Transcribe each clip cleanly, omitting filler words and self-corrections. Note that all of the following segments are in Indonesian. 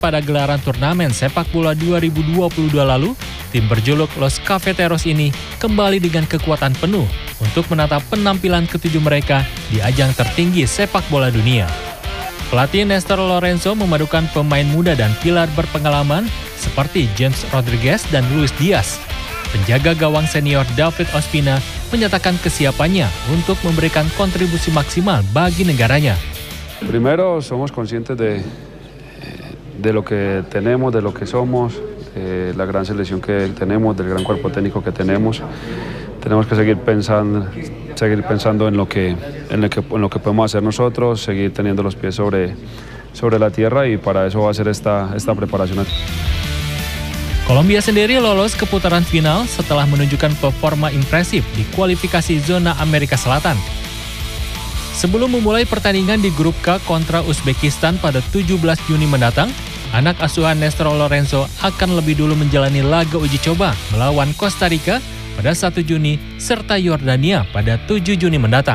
Pada gelaran turnamen sepak bola 2022 lalu, tim berjuluk Los Cafeteros ini kembali dengan kekuatan penuh untuk menatap penampilan ketujuh mereka di ajang tertinggi sepak bola dunia. Pelatih Néstor Lorenzo memadukan pemain muda dan pilar berpengalaman seperti James Rodriguez dan Luis Diaz. Penjaga gawang senior David Ospina menyatakan kesiapannya untuk memberikan kontribusi maksimal bagi negaranya. Primero, somos conscientes de lo que tenemos, de lo que somos, la gran selección que tenemos, del gran cuerpo técnico que tenemos. Tenemos que seguir pensando en lo que podemos hacer nosotros, seguir teniendo los pies sobre la tierra, y para eso va a ser esta preparación. Kolombia sendiri lolos ke putaran final setelah menunjukkan performa impresif di kualifikasi zona Amerika Selatan. Sebelum memulai pertandingan di grup K kontra Uzbekistan pada 17 Juni mendatang, anak asuhan Néstor Lorenzo akan lebih dulu menjalani laga uji coba melawan Costa Rica pada 1 Juni serta Yordania pada 7 Juni mendatang.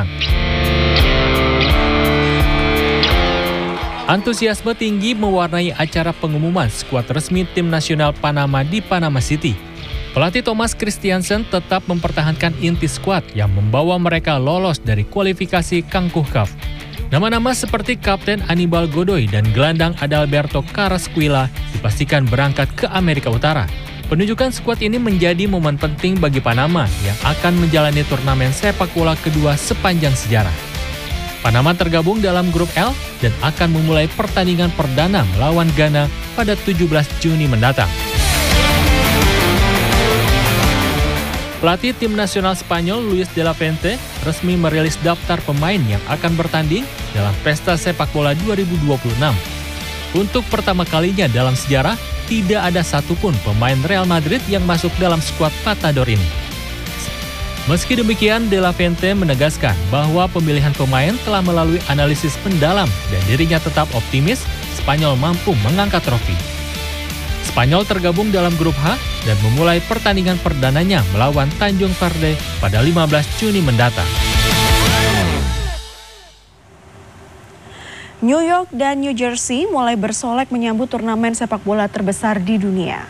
Antusiasme tinggi mewarnai acara pengumuman skuad resmi tim nasional Panama di Panama City. Pelatih Thomas Christiansen tetap mempertahankan inti skuad yang membawa mereka lolos dari kualifikasi CONCACAF. Nama-nama seperti Kapten Anibal Godoy dan gelandang Adalberto Carrasquilla dipastikan berangkat ke Amerika Utara. Penunjukan skuad ini menjadi momen penting bagi Panama yang akan menjalani turnamen sepak bola kedua sepanjang sejarah. Panama tergabung dalam grup L dan akan memulai pertandingan perdana melawan Ghana pada 17 Juni mendatang. Pelatih tim nasional Spanyol Luis de la Fuente resmi merilis daftar pemain yang akan bertanding dalam pesta sepak bola 2026. Untuk pertama kalinya dalam sejarah, tidak ada satupun pemain Real Madrid yang masuk dalam skuad Matador ini. Meski demikian, de la Fuente menegaskan bahwa pemilihan pemain telah melalui analisis mendalam dan dirinya tetap optimis Spanyol mampu mengangkat trofi. Spanyol tergabung dalam grup H dan memulai pertandingan perdananya melawan Tanjung Verde pada 15 Juni mendatang. New York dan New Jersey mulai bersolek menyambut turnamen sepak bola terbesar di dunia.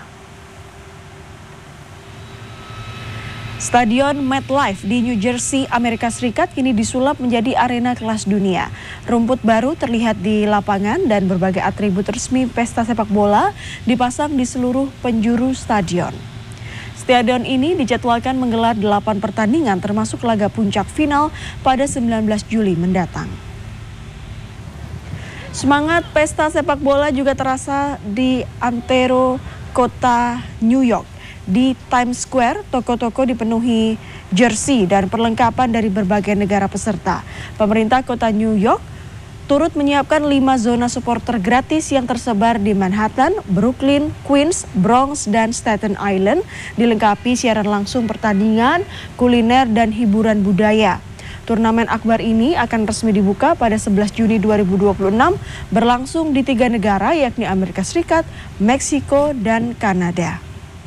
Stadion MetLife di New Jersey, Amerika Serikat kini disulap menjadi arena kelas dunia. Rumput baru terlihat di lapangan dan berbagai atribut resmi pesta sepak bola dipasang di seluruh penjuru stadion. Stadion ini dijadwalkan menggelar 8 pertandingan termasuk laga puncak final pada 19 Juli mendatang. Semangat pesta sepak bola juga terasa di antero kota New York. Di Times Square, toko-toko dipenuhi jersey dan perlengkapan dari berbagai negara peserta. Pemerintah kota New York turut menyiapkan 5 zona supporter gratis yang tersebar di Manhattan, Brooklyn, Queens, Bronx, dan Staten Island, dilengkapi siaran langsung pertandingan, kuliner, dan hiburan budaya. Turnamen akbar ini akan resmi dibuka pada 11 Juni 2026, berlangsung di 3 negara yakni Amerika Serikat, Meksiko, dan Kanada.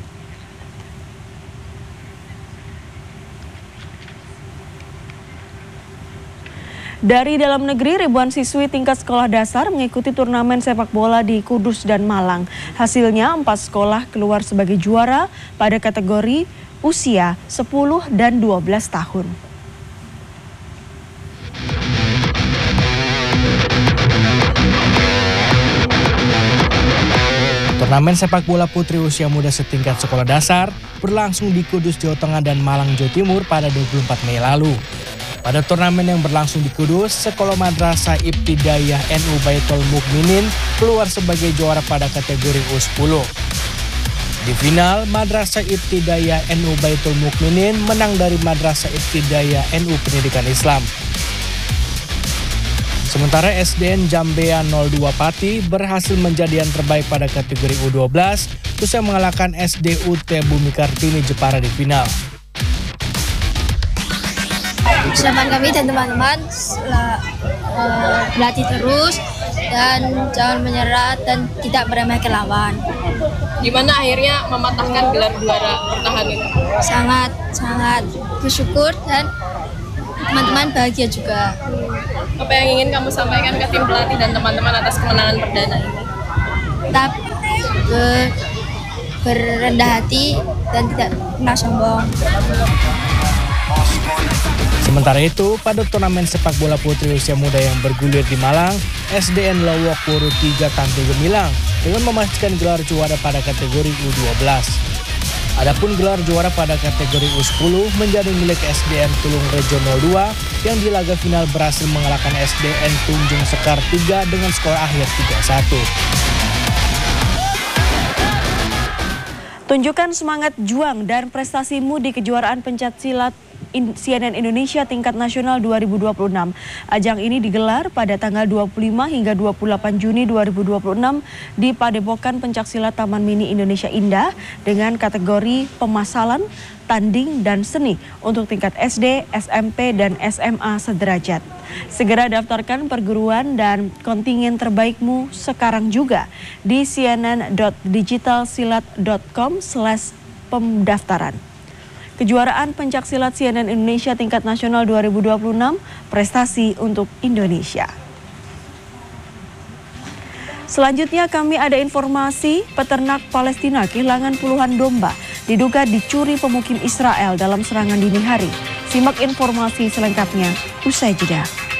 Dari dalam negeri, ribuan siswi tingkat sekolah dasar mengikuti turnamen sepak bola di Kudus dan Malang. Hasilnya 4 sekolah keluar sebagai juara pada kategori usia 10 dan 12 tahun. Turnamen sepak bola putri usia muda setingkat sekolah dasar berlangsung di Kudus, Jawa Tengah dan Malang, Jawa Timur pada 24 Mei lalu. Pada turnamen yang berlangsung di Kudus, Sekolah Madrasah Ibtidaiyah NU Baitul Mukminin keluar sebagai juara pada kategori U10. Di final, Madrasah Ibtidaiyah NU Baitul Mukminin menang dari Madrasah Ibtidaiyah NU Pendidikan Islam. Sementara SDN Jambea 02 Pati berhasil menjadi yang terbaik pada kategori U12 usai mengalahkan SDUT Bumi Kartini Jepara di final. Harapan kami dan teman-teman berlatih terus dan jangan menyerah dan tidak meremehkan lawan. Gimana akhirnya mematahkan gelar juara bertahan itu? Sangat bersyukur dan teman-teman bahagia juga. Apa yang ingin kamu sampaikan ke tim pelatih dan teman-teman atas kemenangan perdana ini? tetap berendah hati dan tidak pernah sombong. Sementara itu, pada turnamen sepak bola putri usia muda yang bergulir di Malang, SDN Lowok Puru 3 tampil gemilang dengan memastikan gelar juara pada kategori U12. Adapun gelar juara pada kategori U10 menjadi milik SDN Tulung Rejo 02 yang di laga final berhasil mengalahkan SDN Tunjung Sekar 3 dengan skor akhir 3-1. Tunjukkan semangat juang dan prestasimu di kejuaraan pencak silat CNN Indonesia tingkat nasional 2026. Ajang ini digelar pada tanggal 25 hingga 28 Juni 2026 di Padepokan Pencaksilat Taman Mini Indonesia Indah dengan kategori pemasalan, tanding, dan seni untuk tingkat SD, SMP, dan SMA sederajat. Segera daftarkan perguruan dan kontingen terbaikmu sekarang juga di cnn.digitalsilat.com/pendaftaran. Kejuaraan pencaksilat CNN Indonesia tingkat nasional 2026, prestasi untuk Indonesia. Selanjutnya kami ada informasi peternak Palestina kehilangan puluhan domba diduga dicuri pemukim Israel dalam serangan dini hari. Simak informasi selengkapnya usai jeda.